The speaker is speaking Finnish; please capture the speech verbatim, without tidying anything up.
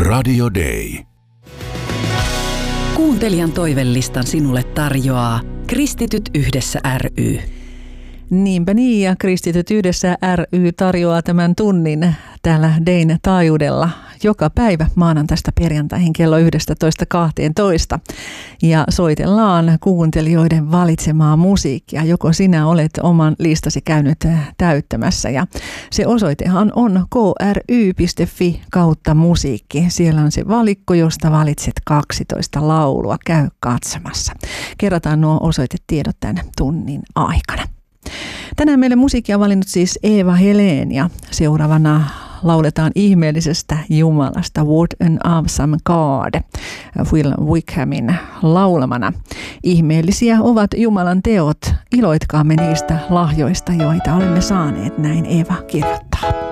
Radio Day. Kuuntelijan toivelistan sinulle tarjoaa Kristityt yhdessä ry. Niinpä niin, ja Kristityt yhdessä ry tarjoaa tämän tunnin täällä Dayn taajuudella joka päivä maanantaista perjantaihin kello yksitoista kahteentoista. Ja soitellaan kuuntelijoiden valitsemaa musiikkia, joko sinä olet oman listasi käynyt täyttämässä. Ja se osoitehan on k r y piste f i kautta musiikki. Siellä on se valikko, josta valitset kaksitoista laulua. Käy katsomassa. Kerrataan nuo osoitetiedot tämän tunnin aikana. Tänään meille musiikkia on valinnut siis Eva Helén ja seuraavana lauletaan ihmeellisestä Jumalasta What an Awesome God Will Wickhamin laulamana. Ihmeellisiä ovat Jumalan teot, iloitkaamme niistä lahjoista, joita olemme saaneet, näin Eva kirjoittaa.